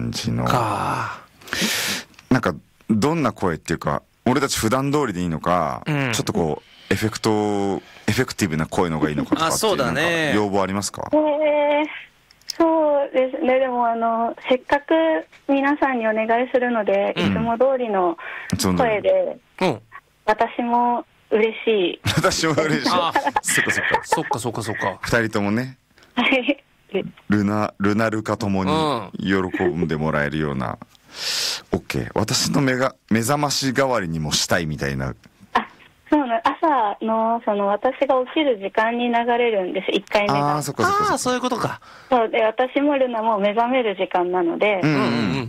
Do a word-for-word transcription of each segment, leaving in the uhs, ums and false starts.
感じのか。 なんかどんな声っていうか、俺たち普段通りでいいのか、うん、ちょっとこうエフェクトエフェクティブな声のがいいのかとかっていう、あ、そうだね、なんか要望ありますか？ えー、そうですね。でもあのせっかく皆さんにお願いするので、うん、いつも通りの声で、うん、私も嬉しい。 私も嬉しい。あ、そっかそっか。 そっかそっかそっか。 二人ともね。 はい。 ルナルナルカともに喜んでもらえるような。オッケー。私の目が目覚まし代わりにもしたいみたいな。 あ、そうな。朝のその私が起きる時間に流れるんです。一回目が。 あ、そっかそっか。 ああ、そういうことか。 そうで、私もルナも目覚める時間なので。うんうんうん。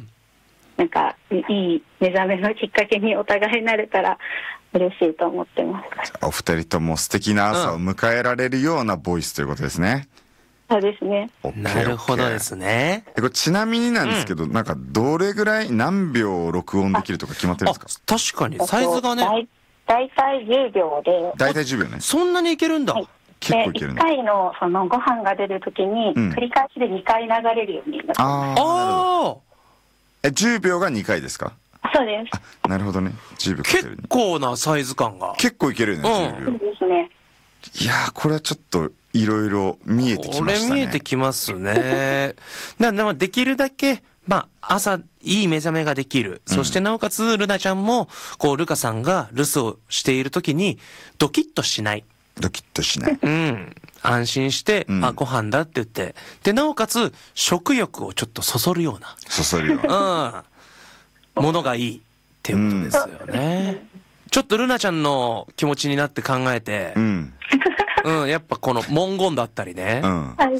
なんかいい目覚めのきっかけにお互いになれたら嬉しいと思ってます。 お二人とも素敵な朝を迎えられるようなボイスということですね。 うん、そうですね。 なるほどですね。 これちなみになんですけど、うん、なんかどれぐらい何秒録音できるとか決まってるんですか？ 確かにサイズがね、 だいたいじゅうびょうで。 だいたいじゅうびょうね。 そんなにいけるんだ。はい、 結構いけるね。 いっかいのそのご飯が出るときに繰り返しでにかい流れるようになってます。 ああ。え、じゅうびょうがにかいですか？ そうです。 あ、なるほどね。じゅうびょう結構なサイズ感が。 結構いけるよね、 うん、じゅうびょう。そうですね。 いやー、これはちょっといろいろ見えてきましたね。 これ見えてきますね。な、でもできるだけ、まあ、朝、いい目覚めができる。そしてなおかつ、ルナちゃんも、こう、ルカさんが留守をしているときに、ドキッとしない。 ドキッとしない。 うん。安心して、うん、あ、ご飯だって言って。で、なおかつ、食欲をちょっとそそるような。 そそるような。 うん。ものがいいっていうことですよね。うん、ちょっとルナちゃんの気持ちになって考えて、うん。うん、やっぱこの文言だったりね、うん、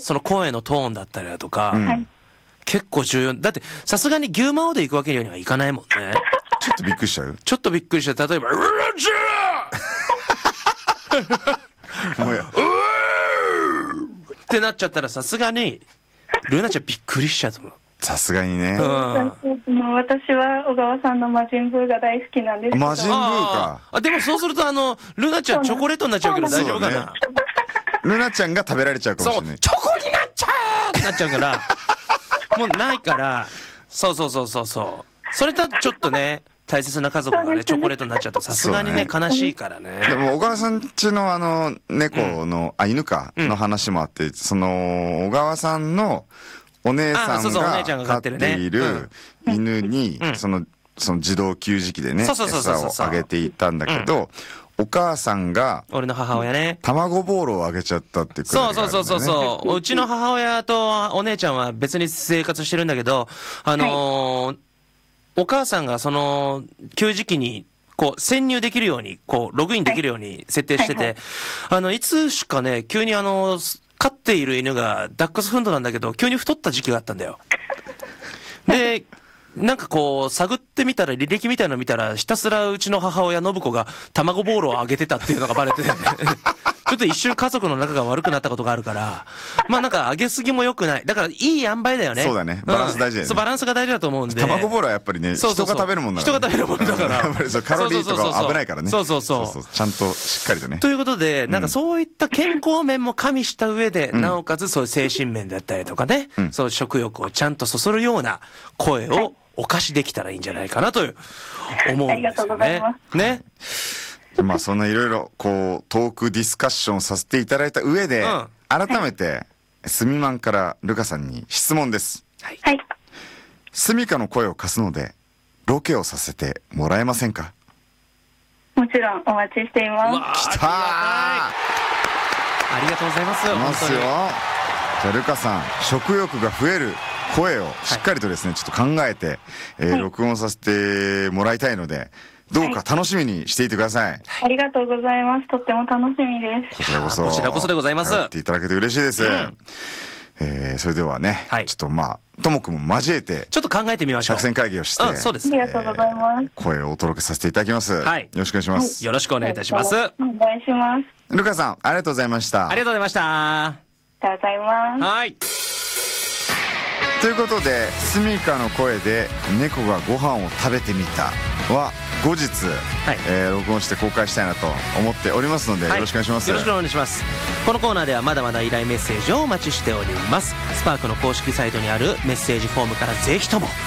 その声のトーンだったりだとか、うん、結構重要。だって、さすがに牛魔王で行くわけにはいかないもんね。 ちょっとびっくりしちゃう？ ちょっとびっくりした。例えば、うらちゃーもうや。うーってなっちゃったらさすがに、ルナちゃんびっくりしちゃうと思う。 さすがにね。 うん、私は小川さんの魔人ブーが大好きなんですけど。 魔人ブーか。 あ、でもそうするとあの、ルナちゃんチョコレートになっちゃうけど大丈夫かな、ね、 ルナちゃんが食べられちゃうかもしれない。 そう、チョコになっちゃうってなっちゃうから、もうないから、そうそうそうそうそう。それとちょっとね、大切な家族がね、チョコレートになっちゃうとさすがにね、悲しいからね。 でも小川さんちのあの、猫の、うん、あ、犬か、の話もあって、その、小川さんの、お姉さんが飼っている犬に、その、その自動給餌器でね、餌をあげていたんだけど、お母さんが、 俺の母親ね、 卵ボーロをあげちゃったってくる、ね。 そうそうそうそう。うちの母親とお姉ちゃんは別に生活してるんだけど、あのー、お母さんがその、給餌器に、こう、潜入できるように、こう、ログインできるように設定してて、あの、いつしかね、急にあの、飼っている犬がダックスフンドなんだけど、急に太った時期があったんだよ。で、なんかこう、探ってみたら、履歴みたいなの見たら、ひたすらうちの母親、信子が卵ボールをあげてたっていうのがバレて、ちょっと一瞬家族の仲が悪くなったことがあるから、まあなんかあげすぎも良くない。だからいい塩梅だよね。 そうだね。バランス大事だよね。うん、そう、 バランスが大事だと思うんで。 卵ボールはやっぱりね、そうそうそう、人が食べるもんだから、ね。 人が食べるもんだから。 やっぱりそう、カロリーとか危ないからね。 そうそうそう。そうそうそう、ちゃんとしっかりとね。 ということで、なんかそういった健康面も加味した上で、うん、なおかつそういう精神面だったりとかね、うん、そういう食欲をちゃんとそそるような声をお貸しできたらいいんじゃないかなという思うんですよね。ありがとうございます。ね。 まあそんないろいろこうトークディスカッションさせていただいた上で、うん、改めてスミマンからルカさんに質問です。 はい。 スミカの声を貸すのでロケをさせてもらえませんか？ もちろんお待ちしています。来たー。 ありがとうございます。 いますよ。じゃあルカさん、食欲が増える声をしっかりとですね、はい、ちょっと考えて、えーはい、録音させてもらいたいので、どうか楽しみにしていてください。はい、 ありがとうございます。とっても楽しみです。 こちらこそ。 こちらこそでございます。 やっていただけて嬉しいです。うん、えー、それではね、はい、ちょっとまあ、ともくんも交えて、 ちょっと考えてみましょう。 作戦会議をして、 うん、そうですね。 ありがとうございます。 声をお届けさせていただきます。はい。よろしくお願いします。 はい、よろしくお願いいたします。お願いします。 ルカさん、ありがとうございました。 ありがとうございました。 ありがとうございます。 はい。 ということで、スミカの声で猫がご飯を食べてみたは後日、はい、えー、録音して公開したいなと思っておりますので、はい、よろしくお願いします。 よろしくお願いします。このコーナーではまだまだ依頼メッセージをお待ちしております。スパークの公式サイトにあるメッセージフォームからぜひとも